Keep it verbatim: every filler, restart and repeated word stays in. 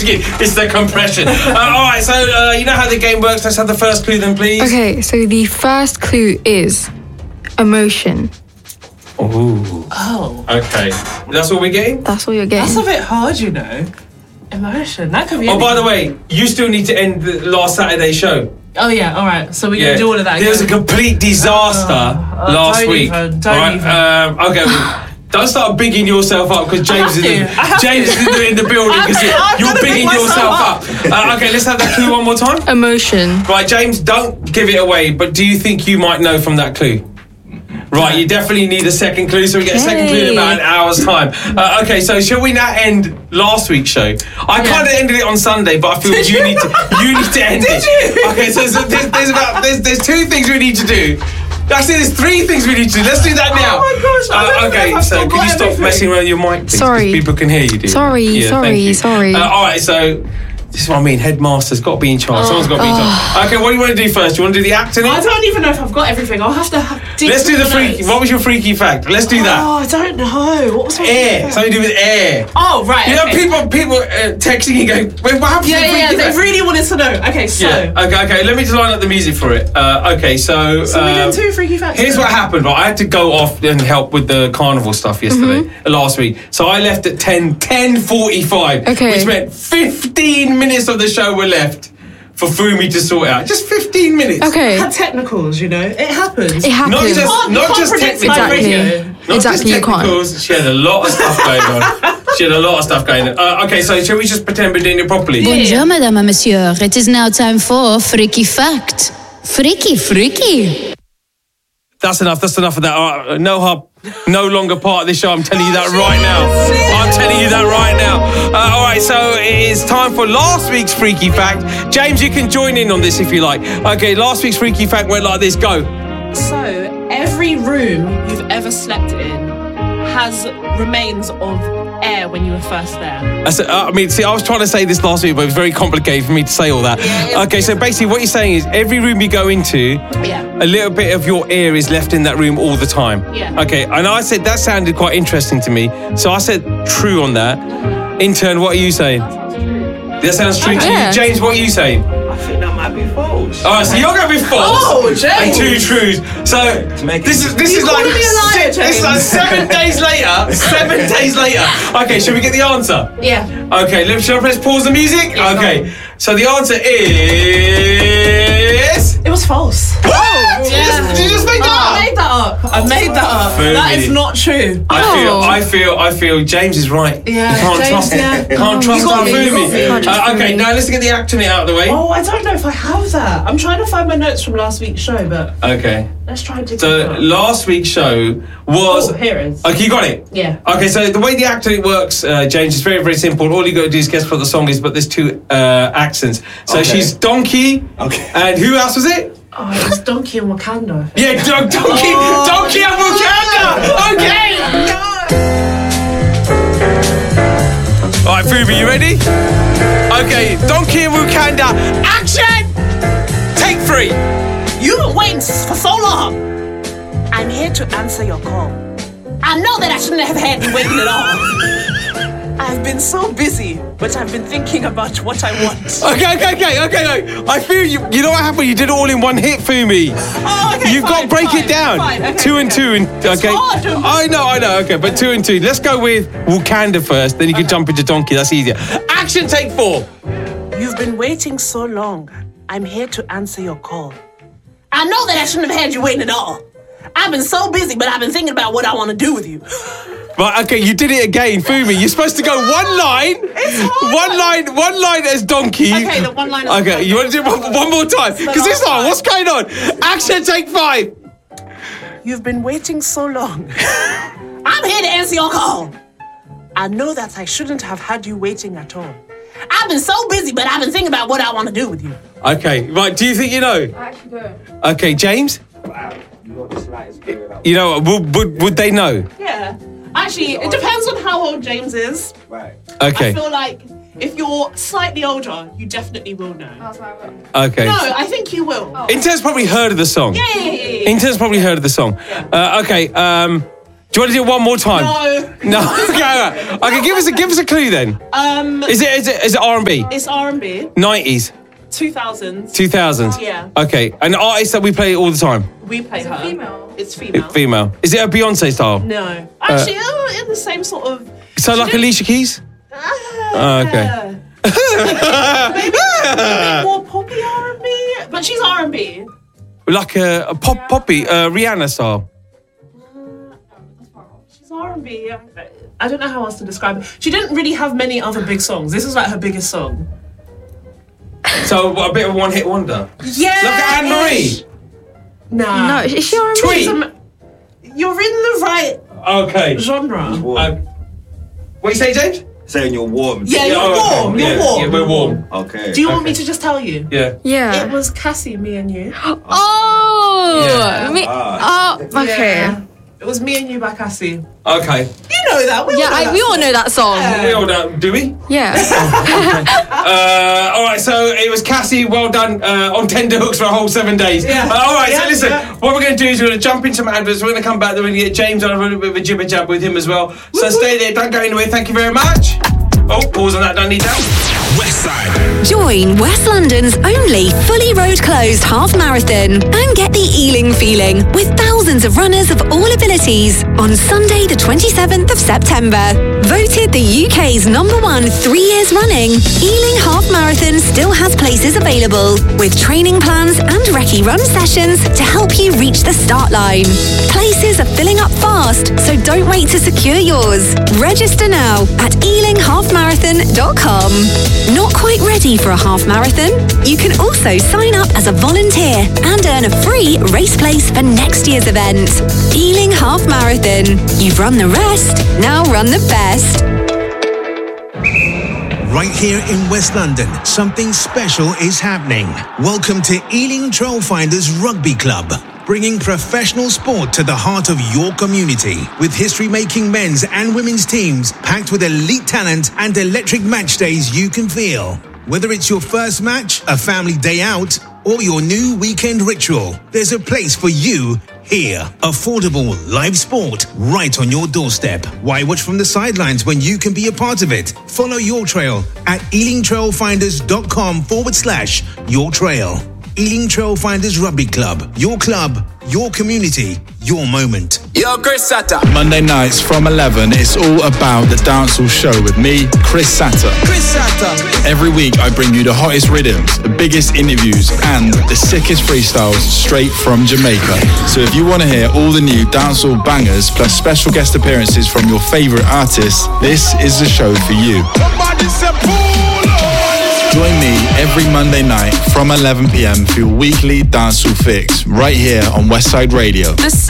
just kidding. It's the compression. Uh, all right, so uh, you know how the game works. Let's have the first clue then, please. Okay, so the first clue is emotion. Ooh. Oh. Okay. That's what we're getting? That's all you're getting. That's a bit hard, you know. Emotion. That could be. Oh, anything. by the way, you still need to end the last Saturday show. Oh yeah. All right. So we're Yeah. gonna do all of that. There was a again. complete disaster Oh, oh, last don't week. even, don't all right. even. Um, okay. Don't start bigging yourself up because James have is in, to, I have James to. is in the building I'm because gonna- I'm you're gonna bigging big yourself myself up. Uh, okay, let's have that clue one more time. Emotion. Right, James, don't give it away. But do you think you might know from that clue? Right, you definitely need a second clue, so we get a second clue in about an hour's time. Uh, okay, so shall we now end last week's show? I kind of ended it on Sunday, but I feel Did you you? need to you need to end Did it. you? Okay, so, so there's, there's about there's, there's two things we need to do. Actually, there's three things we need to do. Let's do that now. Oh my gosh, I don't Uh, know okay, if I've so still can got you stop everything. messing around your mic, please? Sorry. 'Cause people can hear you, do. Sorry, Yeah, sorry, thank you. sorry. Uh, all right, so this is what I mean. Headmaster's got to be in charge. Someone's got to be in charge. Okay, what do you want to do first? Do you want to do the acting? I don't even know if I've got everything. I'll have to. Have Let's do the freaky. What was your freaky fact? Let's do that. Oh, I don't know. What was my Air. Something to do with air. Oh right. You know, okay. people people uh, texting you going, wait, what happened Yeah, to the yeah, yeah. freaky They fact? really wanted to know. Okay, so. Yeah. Okay, okay. Let me just line up the music for it. Uh, okay, so. So we're um, doing two freaky facts. Here's then? what happened, right? I had to go off and help with the carnival stuff yesterday, Mm-hmm. uh, last week. So I left at ten, ten forty-five, Okay. which meant fifteen minutes of the show were left for Fumi to sort out. Just fifteen minutes. Okay. Had technicals, you know. It happens. It happens. Not just, can't- you not can't just predict technical. live Exactly. radio. Not Exactly, just you can't. technicals. She had a lot of stuff going on. She had a lot of stuff going on. Uh, okay, so shall we just pretend we're doing it properly? Bonjour, madame and monsieur. It is now time for Freaky Fact. Freaky, freaky. That's enough. That's enough of that. Uh, no hub, no longer part of this show. I'm telling you that right now. I'm telling you that right now. Uh, all right, so it is time for last week's Freaky Fact. James, you can join in on this if you like. Okay, last week's Freaky Fact went like this. Go. So every room you've ever slept in has remains of air when you were first there. I, said, uh, I mean, see, I was trying to say this last week, but it was very complicated for me to say all that. Yeah, Okay, so basically what you're saying is every room you go into, Yeah. a little bit of your air is left in that room all the time. Yeah. Okay, and I said that sounded quite interesting to me, so I said true on that. Intern, what are you saying? That sounds true to Yeah. you. James, what are you saying? I think that might be false. All right, so you're going to be false. Oh, And James. two trues. So make this it- is this You is like calling me a liar, se- this is like James? seven days later. Seven days later. Okay, shall we get the answer? Yeah. Okay, let- shall I press pause the music? Yeah, Okay, go on. so the answer is. It was false. What? Yeah. You, just, you just made that Oh, up. I made that up. I made that up. Food That is idiot. not true. I feel, Oh. I feel, I feel. James is right. Yeah, you can't James, trust, yeah. can't Oh, trust you got our me, you Fumi. got me. Can't trust Uh, okay, Fumi. now let's get the acting out of the way. Oh, I don't know if I have that. I'm trying to find my notes from last week's show, but Okay, let's try and dig so them up. last week's show was. Oh, here it is. Okay, you got it. Yeah. Okay, so the way the acting works, uh, James, is very, very simple. All you got to do is guess what the song is, but there's two uh, accents. So Okay. she's Donkey, Okay. and who else was it? Oh, it was Donkey and Wakanda. Yeah, Don- Donkey, Oh. Donkey and Wakanda. Okay. All right, Fubi, you ready? Okay, Donkey and Wakanda, action! Take three. You've been waiting for so long. I'm here to answer your call. I know that I shouldn't have had you waiting at all. I've been so busy, but I've been thinking about what I want. Okay, okay, okay, okay, okay. I feel you. You know what happened? You did it all in one hit, Fumi. Oh, okay, You've got to fine, break fine, it down. fine, okay, two and okay. two, and It's okay. hard to- I know, I know. Okay, but two and two. Let's go with Wakanda first. Then you can jump into Donkey. That's easier. Action, take four. You've been waiting so long. I'm here to answer your call. I know that I shouldn't have had you waiting at all. I've been so busy, but I've been thinking about what I want to do with you. Right, okay, you did it again, Fumi. You're supposed to go one line, one line, one line as Donkey. Okay, the one line as Okay, you want to do it one, one more time? Because this last time, time. what's going on? Action, take five. You've been waiting so long. I'm here to answer your call. I know that I shouldn't have had you waiting at all. I've been so busy, but I've been thinking about what I want to do with you. Okay, right. Do you think you know? I actually don't. Okay, James. Wow, you got the slightest clue about You know, would would, would they know? Yeah. Actually, it depends on how old James is. Right. Okay. I feel like if you're slightly older, you definitely will know. Okay. No, I think you will. Intern's probably heard of the song. Yeah, yeah, yeah, yeah. Intern's probably heard of the song. Uh, okay. Um, Do you want to do it one more time? No. No. Okay, okay, give us a give us a clue then. Um, Is it is it is it R and B? it's R and B. Nineties, two thousands. two thousands. Yeah. Okay, an artist that we play all the time. We play her. female? It's female. Female. Is it a Beyonce style? No. Actually, uh, in the same sort of. So like Alicia Keys? Oh, okay. maybe, maybe more poppy R and B, but she's R and B. Like a, a pop poppy uh, Rihanna style. She's R and B. I don't know how else to describe it. She didn't really have many other big songs. This is like her biggest song. So what, a bit of a one hit wonder. Yeah. Look at Anne Marie. Nah. No, is she R and B? Tweet. Some- You're in the right Okay. genre. Warm. Uh, what you say, James? Saying you're warm. Yeah, you're oh, warm. okay. You're Yeah, warm. yeah, we're warm. Okay. Do you want me Okay. to just tell you? Yeah. Yeah. It was Cassie, me and you. Oh! Yeah. Me, Ah. oh, okay. Yeah. It was Me and You by Cassie. Okay. You know that. We Yeah, all know I, that we all song. know that song. Yeah. We all know, do we? Yeah. Uh, all right, so it was Cassie. Well done uh, on tender hooks for a whole seven days. Yeah. Uh, all right, Yeah, so listen. yeah. What we're going to do is we're going to jump into some adverts. We're going to come back. Then we're going to get James on a little bit of a jibber jab with him as well. So stay there. Don't go anywhere. Thank you very much. Oh, pause on that. Don't need that. Westside. Join West London's only fully road-closed half marathon and get the Ealing feeling with thousands of runners of all abilities on Sunday the twenty-seventh of September. Voted the U K's number one three years running, Ealing Half Marathon still has places available with training plans and recce run sessions to help you reach the start line. Places are filling up fast, so don't wait to secure yours. Register now at ealing half marathon dot com. Not quite ready for a half marathon? You can also sign up as a volunteer and earn a free race place for next year's event. Ealing Half Marathon. You've run the rest, now run the best. Right here in West London, something special is happening. Welcome to Ealing Trailfinders Rugby Club, bringing professional sport to the heart of your community with history-making men's and women's teams packed with elite talent and electric match days you can feel. Whether it's your first match, a family day out, or your new weekend ritual, there's a place for you here. Affordable live sport right on your doorstep. Why watch from the sidelines when you can be a part of it? Follow your trail at ealingtrailfinders.com forward slash your trail. Ealing Trailfinders Rugby Club. Your club, your community, your moment. Yo, Chris Satter. Monday nights from eleven, it's all about the Dancehall Show with me, Chris Satter. Chris Satter. Every week I bring you the hottest rhythms, the biggest interviews, and the sickest freestyles straight from Jamaica. So if you want to hear all the new dancehall bangers plus special guest appearances from your favourite artists, this is the show for you. Somebody said pull on. Join me every Monday night from eleven p.m. for your weekly dancehall fix right here on Westside Radio. The